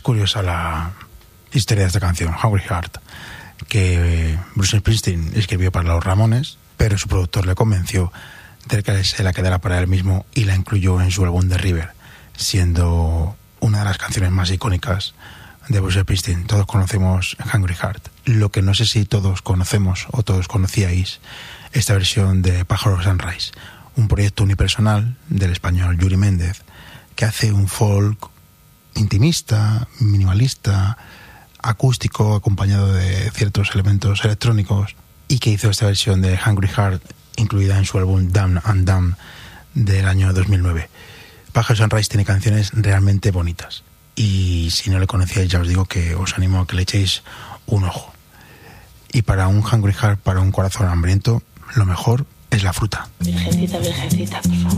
curiosa la historia de esta canción, Hungry Heart, que Bruce Springsteen escribió para los Ramones, pero su productor le convenció de que se la quedara para él mismo y la incluyó en su álbum The River, siendo una de las canciones más icónicas de Bruce Springsteen. Todos conocemos Hungry Heart. Lo que no sé si todos conocemos o todos conocíais esta versión de Pájaro Sunrise, un proyecto unipersonal del español Yuri Méndez, que hace un folk intimista, minimalista, acústico, acompañado de ciertos elementos electrónicos, y que hizo esta versión de Hungry Heart incluida en su álbum Dumb and Dumb del año 2009. Pájaro Sunrise tiene canciones realmente bonitas, y si no le conocíais ya os digo que os animo a que le echéis un ojo. Y para un Hungry Heart, para un corazón hambriento, lo mejor es la fruta. Virgencita, virgencita, por favor.